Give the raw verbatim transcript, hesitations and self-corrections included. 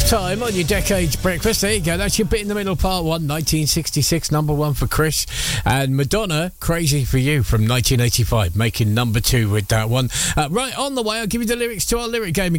Time on your Decades Breakfast. There you go. That's your bit in the middle, part one. nineteen sixty-six, number one for Chris. And Madonna, Crazy for You from nineteen eighty-five, making number two with that one. Uh, right, on the way, I'll give you the lyrics to our lyric game.